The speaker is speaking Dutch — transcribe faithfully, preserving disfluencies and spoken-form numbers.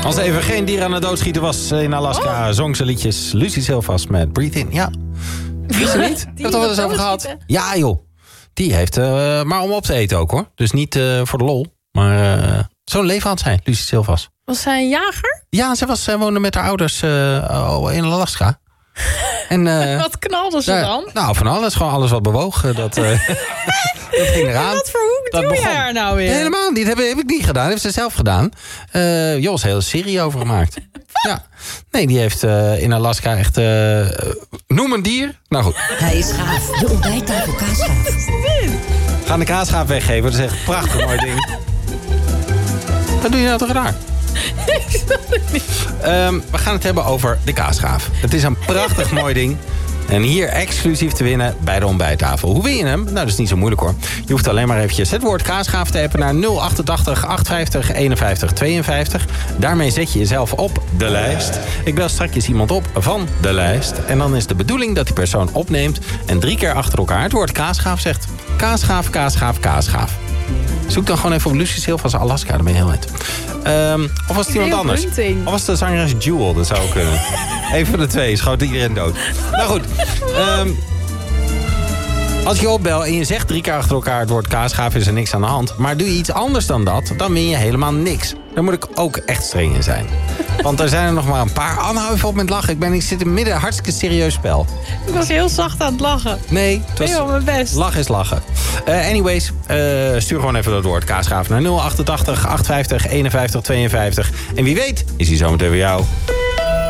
Als er even geen dier aan het doodschieten was in Alaska... Oh. zong ze liedjes Lucie Silvas met Breathe In. Ja. Wist je niet? Ik heb het al wel eens over gehad. Ja joh. Die heeft, uh, maar om op te eten ook hoor. Dus niet uh, voor de lol. Maar uh, zo'n leven had zij, Lucie Silvas. Was zij een jager? Ja, ze was, zij woonde met haar ouders uh, in Alaska. En, uh, wat knalde ze daar, dan? Nou, van alles. Gewoon alles wat bewoog. Dat, uh, dat ging eraan. Wat voor hoek dat doe begon. Je haar nou weer? Helemaal niet. Dat heb, heb ik niet gedaan. Dat heeft ze zelf gedaan. Uh, Jos, een hele serie over gemaakt. Ja. Nee, die heeft uh, in Alaska echt... Uh, noem een dier. Nou goed. Hij is gaaf. De ontbijttafel kaasgaaf. Wat is dit? We gaan de kaasgaaf weggeven. Dat is echt een prachtig mooi ding. Wat doe je nou toch raar? Ik snap het niet. Um, we gaan het hebben over de kaasgaaf. Het is een prachtig mooi ding. En hier exclusief te winnen bij de ontbijttafel. Hoe win je hem? Nou, dat is niet zo moeilijk hoor. Je hoeft alleen maar eventjes het woord kaasgaaf te appen naar nul achtentachtig achtenvijftig eenenvijftig tweeënvijftig. Daarmee zet je jezelf op de lijst. Ik bel straks iemand op van de lijst. En dan is de bedoeling dat die persoon opneemt en drie keer achter elkaar het woord kaasgaaf zegt. Kaasgaaf, kaasgaaf, kaasgaaf. Zoek dan gewoon even op Lucie Silvas Alaska, dan ben je heel uit. Um, of was het iemand anders? Hunting. Of was het de zangeres Jewel? Dat zou kunnen. Eén van de twee, schoot iedereen dood. Nou goed. Um, als je opbelt en je zegt drie keer achter elkaar het woord kaasgaaf, is er niks aan de hand. Maar doe je iets anders dan dat, dan win je helemaal niks. Daar moet ik ook echt streng in zijn. Want er zijn er nog maar een paar. Anne, hou even op met lachen. Ik, ben, ik zit in midden, hartstikke serieus spel. Ik was heel zacht aan het lachen. Nee, het was, heel mijn best. Lachen is lachen. Uh, anyways, uh, stuur gewoon even dat woord kaasgaaf naar nul achtentachtig achtenvijftig eenenvijftig tweeënvijftig. En wie weet is hij zometeen bij jou.